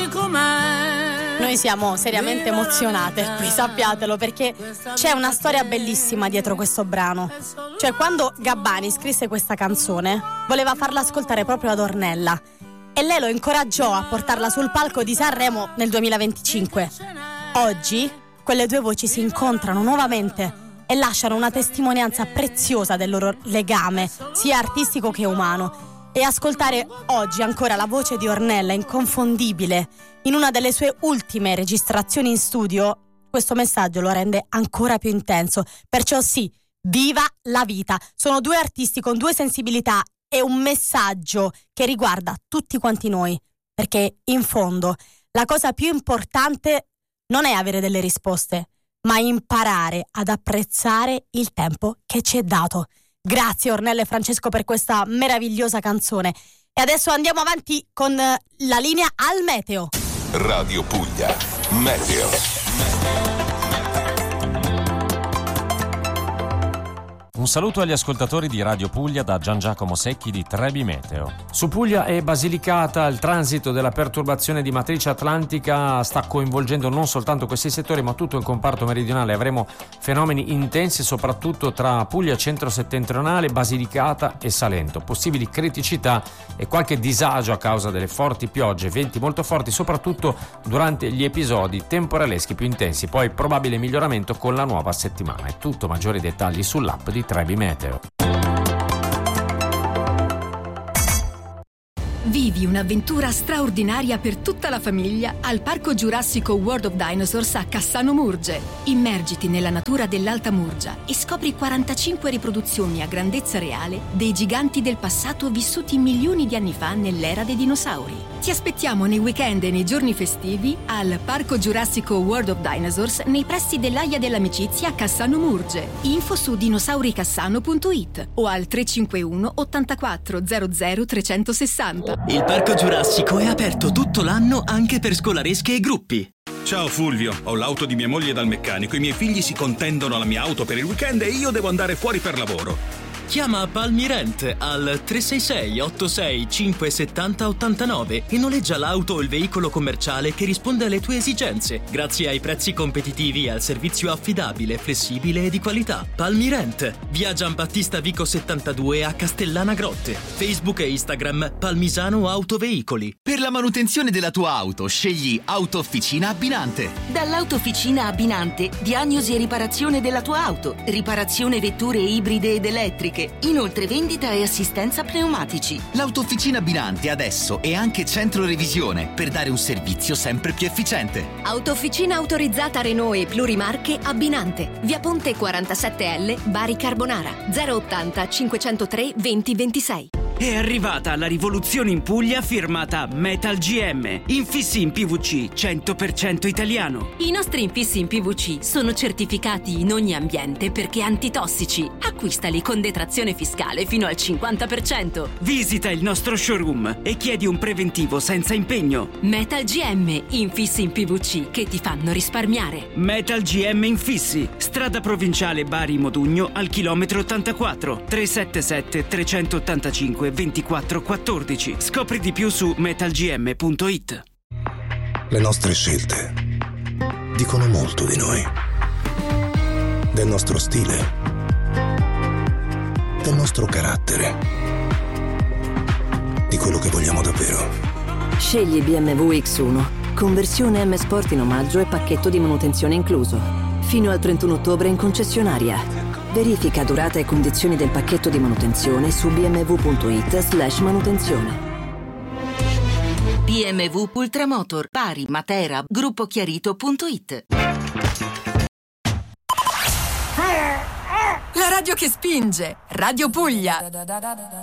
com'è. Noi siamo seriamente emozionate qui, sappiatelo, perché c'è una storia bellissima dietro questo brano. Cioè, quando Gabbani scrisse questa canzone, voleva farla ascoltare proprio ad Ornella, e lei lo incoraggiò a portarla sul palco di Sanremo nel 2025. Oggi quelle due voci si incontrano nuovamente e lasciano una testimonianza preziosa del loro legame, sia artistico che umano. E ascoltare oggi ancora la voce di Ornella, inconfondibile, in una delle sue ultime registrazioni in studio, questo messaggio lo rende ancora più intenso. Perciò sì, viva la vita! Sono due artisti con due sensibilità e un messaggio che riguarda tutti quanti noi, perché in fondo la cosa più importante non è avere delle risposte, ma imparare ad apprezzare il tempo che ci è dato. Grazie Ornella e Francesco per questa meravigliosa canzone. E adesso andiamo avanti con la linea al meteo. Radio Puglia Meteo. Un saluto agli ascoltatori di Radio Puglia da Gian Giacomo Secchi di Trebi Meteo. Su Puglia e Basilicata il transito della perturbazione di matrice atlantica sta coinvolgendo non soltanto questi settori ma tutto il comparto meridionale. Avremo fenomeni intensi soprattutto tra Puglia centro-settentrionale, Basilicata e Salento. Possibili criticità e qualche disagio a causa delle forti piogge, venti molto forti soprattutto durante gli episodi temporaleschi più intensi. Poi probabile miglioramento con la nuova settimana. È tutto, maggiori dettagli sull'app di Trebi Meteo. Vivi un'avventura straordinaria per tutta la famiglia al Parco Giurassico World of Dinosaurs a Cassano Murge. Immergiti nella natura dell'Alta Murgia e scopri 45 riproduzioni a grandezza reale dei giganti del passato vissuti milioni di anni fa nell'era dei dinosauri. Ti aspettiamo nei weekend e nei giorni festivi al Parco Giurassico World of Dinosaurs nei pressi dell'Aia dell'Amicizia a Cassano Murge. Info su dinosauricassano.it o al 351 84 00 360. Il Parco Giurassico è aperto tutto l'anno anche per scolaresche e gruppi. Ciao Fulvio, ho l'auto di mia moglie dal meccanico, i miei figli si contendono la mia auto per il weekend e io devo andare fuori per lavoro. Chiama Palmirent al 366 86 570 89 e noleggia l'auto o il veicolo commerciale che risponde alle tue esigenze, grazie ai prezzi competitivi e al servizio affidabile, flessibile e di qualità. Palmirent, via Giambattista Vico 72 a Castellana Grotte. Facebook e Instagram Palmisano Autoveicoli. Per la manutenzione della tua auto scegli Autofficina Abbinante. Dall'Autofficina Abbinante, diagnosi e riparazione della tua auto, riparazione vetture ibride ed elettriche. Inoltre vendita e assistenza pneumatici. L'Autofficina Abbinante adesso è anche centro revisione per dare un servizio sempre più efficiente. Autofficina autorizzata Renault e plurimarche Abbinante. Via Ponte 47L, Bari Carbonara. 080 503 2026. È arrivata la rivoluzione in Puglia firmata Metal GM. Infissi in PVC 100% italiano. I nostri infissi in PVC sono certificati in ogni ambiente perché antitossici. Acquistali con detrazione fiscale fino al 50%. Visita il nostro showroom e chiedi un preventivo senza impegno. Metal GM, infissi in PVC che ti fanno risparmiare. Metal GM Infissi, strada provinciale Bari Modugno al chilometro 84, 377 385 2414. Scopri di più su metalgm.it. Le nostre scelte dicono molto di noi, del nostro stile, del nostro carattere, di quello che vogliamo davvero. Scegli BMW X1, conversione M Sport in omaggio e pacchetto di manutenzione incluso. Fino al 31 ottobre in concessionaria. Verifica durata e condizioni del pacchetto di manutenzione su bmw.it/manutenzione. BMW Ultramotor, Bari, Matera, gruppochiarito.it. La radio che spinge, Radio Puglia.